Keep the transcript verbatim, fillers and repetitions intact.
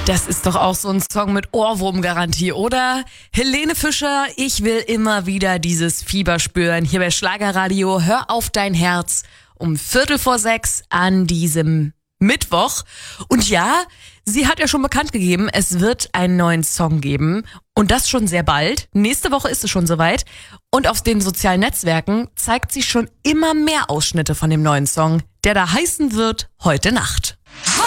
Das ist doch auch so ein Song mit Ohrwurmgarantie, oder? Helene Fischer, ich will immer wieder dieses Fieber spüren. Hier bei Schlagerradio, hör auf dein Herz. Um Viertel vor sechs an diesem Mittwoch. Und ja, sie hat ja schon bekannt gegeben, es wird einen neuen Song geben. Und das schon sehr bald. Nächste Woche ist es schon soweit. Und auf den sozialen Netzwerken zeigt sie schon immer mehr Ausschnitte von dem neuen Song, der da heißen wird Heute Nacht.